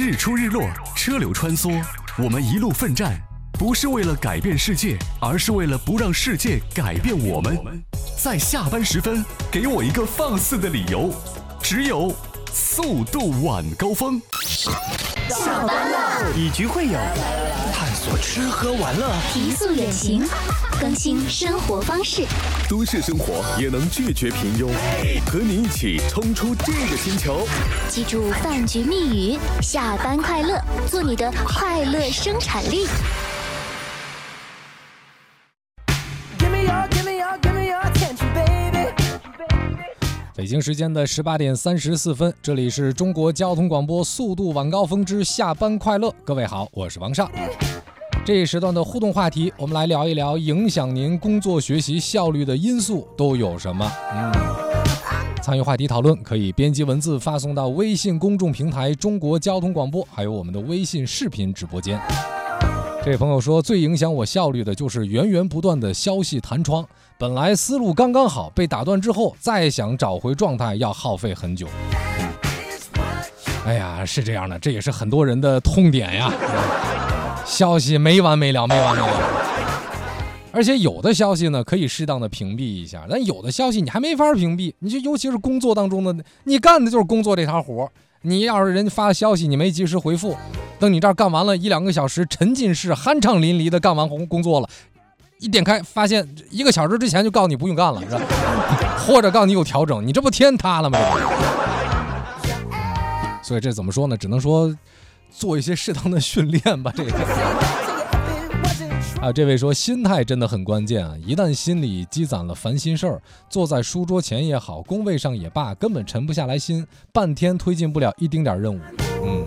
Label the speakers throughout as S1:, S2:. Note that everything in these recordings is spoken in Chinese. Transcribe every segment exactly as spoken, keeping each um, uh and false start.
S1: 日出日落，车流穿梭，我们一路奋战，不是为了改变世界，而是为了不让世界改变我们。在下班时分，给我一个放肆的理由，只有速度晚高峰。
S2: 下班了，
S3: 以局会友，探索吃喝玩乐，
S2: 提速远行，更新生活方式。
S4: 都市生活也能拒绝平庸，和你一起冲出这个星球。
S2: 记住饭局密语：下班快乐，做你的快乐生产力。
S5: 北京时间的十八点三十四分，这里是中国交通广播速度晚高峰之下班快乐。各位好，我是王尚。这一时段的互动话题，我们来聊一聊影响您工作学习效率的因素都有什么。嗯，参与话题讨论可以编辑文字发送到微信公众平台中国交通广播，还有我们的微信视频直播间。这位朋友说，最影响我效率的就是源源不断的消息弹窗，本来思路刚刚好，被打断之后再想找回状态要耗费很久。哎呀，是这样的，这也是很多人的痛点呀。消息没完没了，没完没了。而且有的消息呢可以适当的屏蔽一下，但有的消息你还没法屏蔽。你就尤其是工作当中的，你干的就是工作这摊活，你要是人发消息你没及时回复，等你这儿干完了一两个小时，沉浸式酣畅淋漓的干完工作了，一点开发现一个小时之前就告诉你不用干了，是吧？或者告诉你有调整，你这不天塌了吗？所以这怎么说呢？只能说做一些适当的训练吧。这个啊，这位说心态真的很关键啊！一旦心里积攒了烦心事儿，坐在书桌前也好，工位上也罢，根本沉不下来心，半天推进不了一丁点任务。嗯，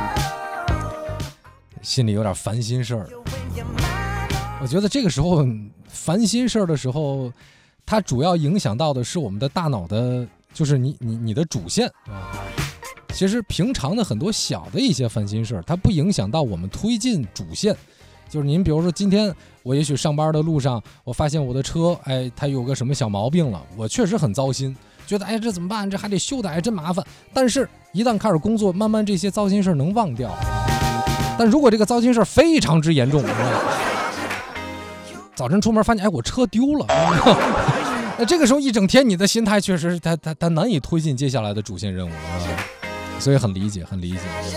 S5: 心里有点烦心事儿。我觉得这个时候烦心事儿的时候，它主要影响到的是我们的大脑的，就是你你你的主线啊。其实平常的很多小的一些烦心事儿，它不影响到我们推进主线。就是您比如说今天我也许上班的路上，我发现我的车哎它有个什么小毛病了，我确实很糟心，觉得哎这怎么办，这还得修的，哎真麻烦。但是一旦开始工作，慢慢这些糟心事儿能忘掉。但如果这个糟心事儿非常之严重，早晨出门发现哎我车丢了，那这个时候一整天你的心态确实它它它难以推进接下来的主线任务，所以很理解很理解。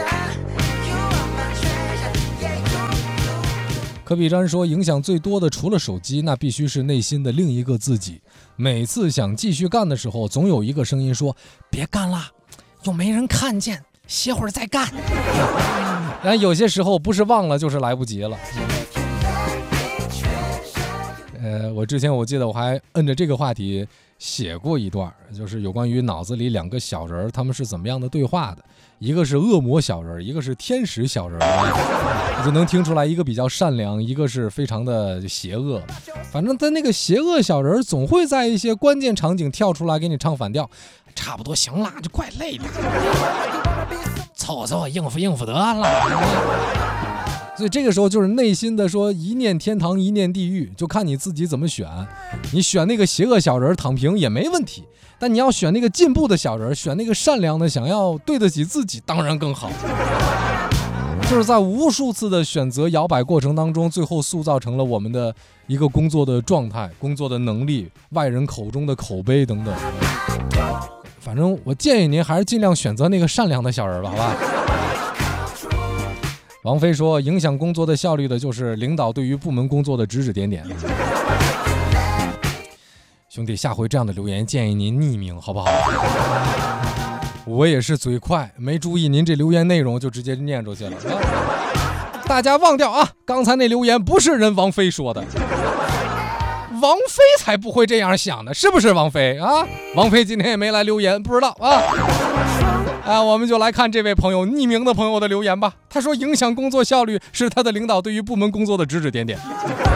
S5: 柯比詹说，影响最多的除了手机，那必须是内心的另一个自己。每次想继续干的时候，总有一个声音说别干了，又没人看见，歇会儿再干。然后有些时候不是忘了就是来不及了。呃，我之前我记得我还摁着这个话题写过一段，就是有关于脑子里两个小人他们是怎么样的对话的，一个是恶魔小人，一个是天使小人，就能听出来一个比较善良，一个是非常的邪恶。反正他那个邪恶小人总会在一些关键场景跳出来给你唱反调，差不多行了，就怪累的，凑凑应付应付得了。所以这个时候就是内心的说一念天堂一念地狱，就看你自己怎么选。你选那个邪恶小人躺平也没问题，但你要选那个进步的小人，选那个善良的想要对得起自己，当然更好。就是在无数次的选择摇摆过程当中，最后塑造成了我们的一个工作的状态、工作的能力、外人口中的口碑等等。反正我建议您还是尽量选择那个善良的小人吧，好吧？王菲说，影响工作的效率的就是领导对于部门工作的指指点点。兄弟，下回这样的留言建议您匿名好不好？我也是嘴快，没注意您这留言内容就直接念出去了。大家忘掉啊，刚才那留言不是人王菲说的，王菲才不会这样想的，是不是王菲啊？王菲今天也没来留言，不知道啊。啊，我们就来看这位朋友匿名的朋友的留言吧。他说，影响工作效率是他的领导对于部门工作的指指点点。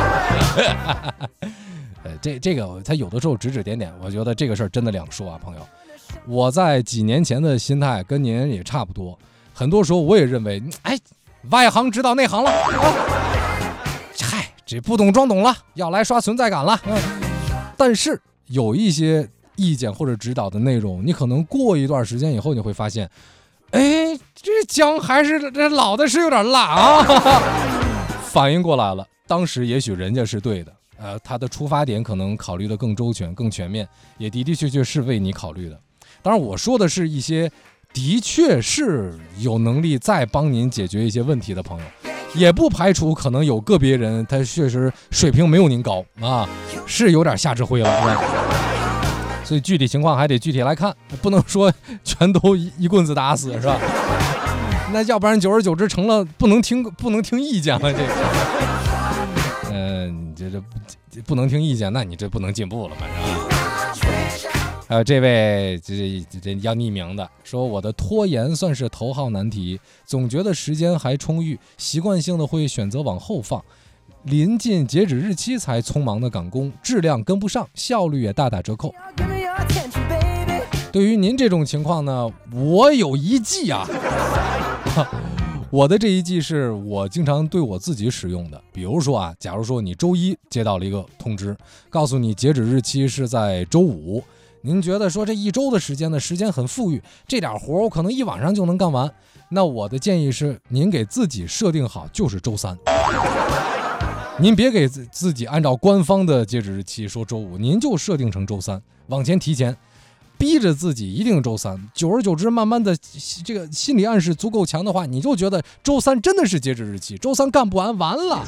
S5: 呃，这这个他有的时候指指点点，我觉得这个事儿真的两说啊，朋友。我在几年前的心态跟您也差不多，很多时候我也认为，哎，外行指导内行了，啊、嗨，这不懂装懂了，要来刷存在感了。嗯、但是有一些意见或者指导的内容，你可能过一段时间以后你会发现，哎，这姜还是这老的是有点辣啊。反应过来了，当时也许人家是对的，呃，他的出发点可能考虑的更周全、更全面，也的的确确是为你考虑的。当然，我说的是一些的确是有能力再帮您解决一些问题的朋友，也不排除可能有个别人他确实水平没有您高啊，是有点下智慧了，是吧？所以具体情况还得具体来看，不能说全都一一棍子打死，是吧？那要不然久而久之成了不能听不能听意见了，这个，嗯、呃，你这这不能听意见，那你这不能进步了，反正。还有这位这这要匿名的说，我的拖延算是头号难题，总觉得时间还充裕，习惯性的会选择往后放，临近截止日期才匆忙的赶工，质量跟不上，效率也大打折扣。对于您这种情况呢，我有一计啊。我的这一计是我经常对我自己使用的，比如说啊，假如说你周一接到了一个通知，告诉你截止日期是在周五，您觉得说这一周的时间呢，时间很富裕，这点活我可能一晚上就能干完，那我的建议是您给自己设定好就是周三，您别给自己按照官方的截止日期说周五，您就设定成周三，往前提前逼着自己一定周三，久而久之慢慢的这个心理暗示足够强的话，你就觉得周三真的是截止日期，周三干不完完了，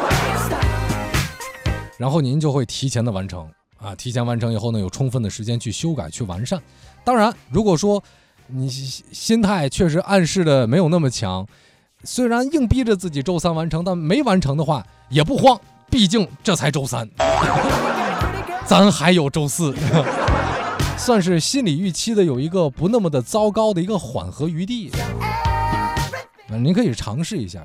S5: 然后您就会提前的完成啊，提前完成以后呢，有充分的时间去修改去完善。当然如果说你心态确实暗示的没有那么强，虽然硬逼着自己周三完成，但没完成的话也不慌，毕竟这才周三咱还有周四算是心理预期的有一个不那么的糟糕的一个缓和余地，您可以尝试一下。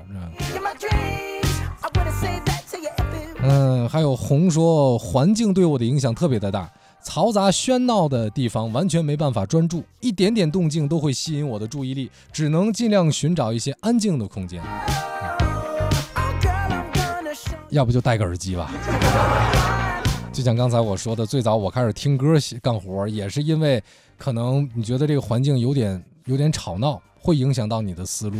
S5: 嗯，还有红说环境对我的影响特别的大，嘈杂喧闹的地方完全没办法专注，一点点动静都会吸引我的注意力，只能尽量寻找一些安静的空间。要不就戴个耳机吧。就像刚才我说的，最早我开始听歌干活，也是因为可能你觉得这个环境有点有点吵闹，会影响到你的思路。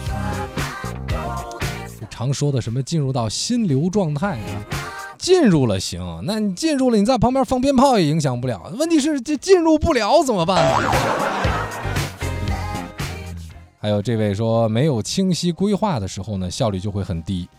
S5: 常说的什么进入到心流状态啊，进入了行，那你进入了，你在旁边放鞭炮也影响不了。问题是这进入不了怎么办呢？还有这位说，没有清晰规划的时候呢，效率就会很低。